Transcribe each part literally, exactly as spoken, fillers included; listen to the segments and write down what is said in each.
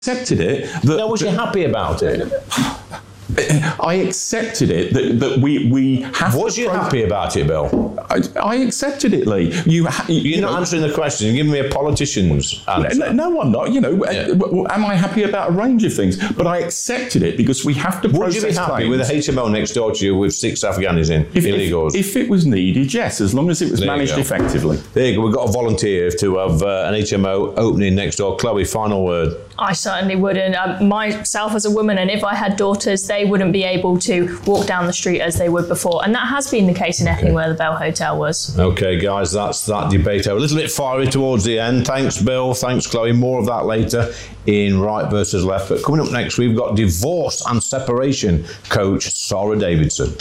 accepted it. That, no, was that, you happy about it? I accepted it that, that we we have. Was you pro- happy about it, Bill? I, I accepted it, Lee. You, ha- you You're know, not answering the question. You're giving me a politician's answer. No, no, I'm not. You know, yeah. Am I happy about a range of things? But I accepted it because we have to Would process you be happy claims. with a H M O next door to you with six Afghanis in, if, illegals? If, if it was needed, yes, as long as it was there managed effectively. There you go. We've got a volunteer to have uh, an H M O opening next door. Chloe, final word. I certainly wouldn't. Um, myself as a woman, and if I had daughters, they wouldn't be able to walk down the street as they would before. And that has been the case in Epping, okay. where the Bell Hotel was. Okay, guys, that's that debate. A little bit fiery towards the end. Thanks, Bill. Thanks, Chloe. More of that later in Right versus Left. But coming up next, we've got divorce and separation coach Sarah Davidson.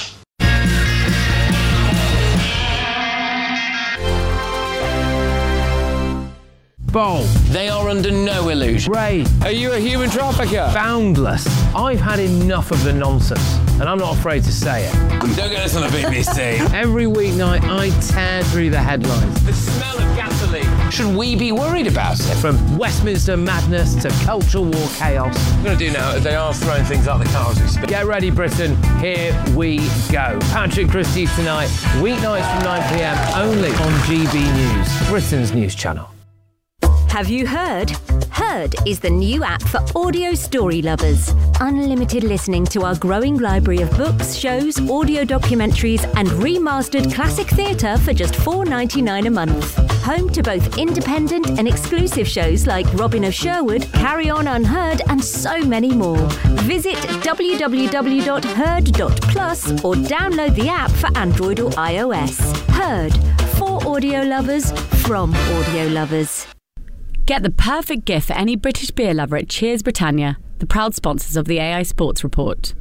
Bold. They are under no illusion. Ray. Are you a human trafficker? Boundless. I've had enough of the nonsense, and I'm not afraid to say it. Don't get us on the B B C. Every weeknight, I tear through the headlines. The smell of gasoline. Should we be worried about it? From Westminster madness to cultural war chaos. What I'm going to do now is they are throwing things out the car as we speak. Get ready, Britain. Here we go. Patrick Christie tonight, weeknights from nine p m, only on G B News, Britain's news channel. Have you heard? Heard is the new app for audio story lovers. Unlimited listening to our growing library of books, shows, audio documentaries and remastered classic theatre for just four dollars ninety-nine a month. Home to both independent and exclusive shows like Robin of Sherwood, Carry On Unheard and so many more. Visit w w w dot heard dot plus or download the app for Android or iOS. Heard. For audio lovers, from audio lovers. Get the perfect gift for any British beer lover at Cheers Britannia, the proud sponsors of the A I Sports Report.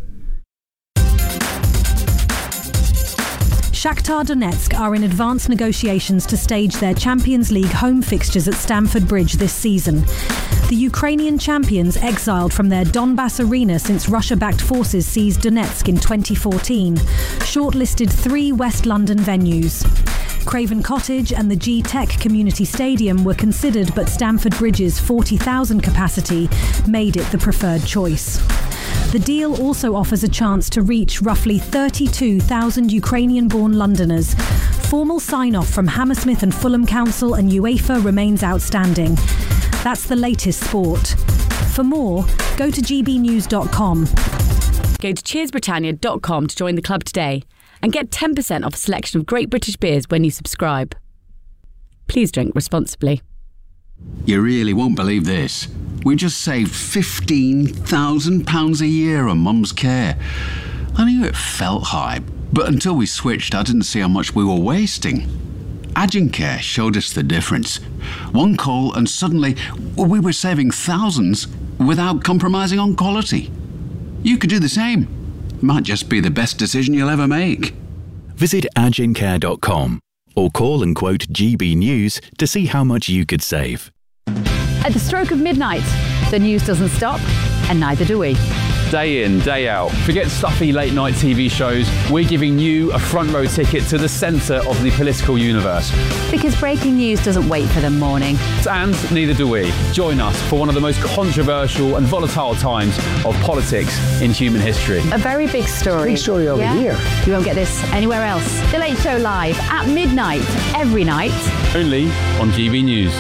Shakhtar Donetsk are in advanced negotiations to stage their Champions League home fixtures at Stamford Bridge this season. The Ukrainian champions, exiled from their Donbass arena since Russia-backed forces seized Donetsk in twenty fourteen, shortlisted three West London venues. Craven Cottage and the G-Tech Community Stadium were considered, but Stamford Bridge's forty thousand capacity made it the preferred choice. The deal also offers a chance to reach roughly thirty-two thousand Ukrainian-born Londoners. Formal sign-off from Hammersmith and Fulham Council and UEFA remains outstanding. That's the latest sport. For more, go to g b news dot com. Go to cheers britannia dot com to join the club today and get ten percent off a selection of great British beers when you subscribe. Please drink responsibly. You really won't believe this. We just saved fifteen thousand pounds a year on Mum's care. I knew it felt high, but until we switched, I didn't see how much we were wasting. Agencare showed us the difference. One call and suddenly we were saving thousands without compromising on quality. You could do the same. Might just be the best decision you'll ever make. Visit agencare dot com or call and quote G B News to see how much you could save. At the stroke of midnight, the news doesn't stop, and neither do we. Day in, day out. Forget stuffy late night T V shows. We're giving you a front row ticket to the centre of the political universe. Because breaking news doesn't wait for the morning. And neither do we. Join us for one of the most controversial and volatile times of politics in human history. A very big story. Big story over yeah? here. You won't get this anywhere else. The Late Show live at midnight, every night. Only on G B News.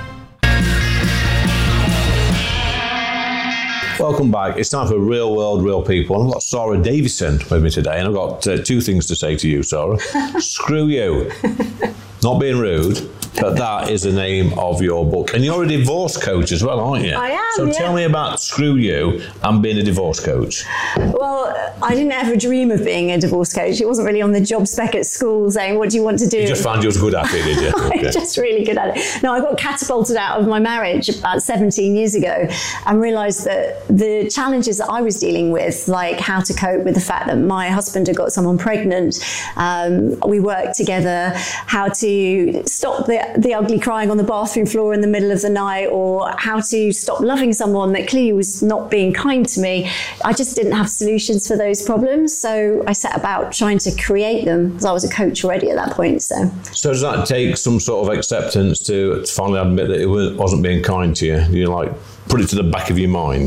Welcome back. It's time for Real World, Real People. I've got Sarah Davison with me today, and I've got uh, two things to say to you, Sarah. Screw you. Not being rude, but that is the name of your book. And you're a divorce coach as well, aren't you? I am, So yeah. tell me about Screw You and being a divorce coach. Well, I didn't ever dream of being a divorce coach. It wasn't really on the job spec at school saying, what do you want to do? You just found you was good at it, did you? I'm just really good at it. No, I got catapulted out of my marriage about seventeen years ago and realised that the challenges that I was dealing with, like how to cope with the fact that my husband had got someone pregnant, um, we worked together, how to stop the, the ugly crying on the bathroom floor in the middle of the night, or how to stop loving someone that clearly was not being kind to me. I just didn't have solutions for those problems, so I set about trying to create them, because I was a coach already at that point. So, so does that take some sort of acceptance to finally admit that it wasn't being kind to you? You like put it to the back of your mind.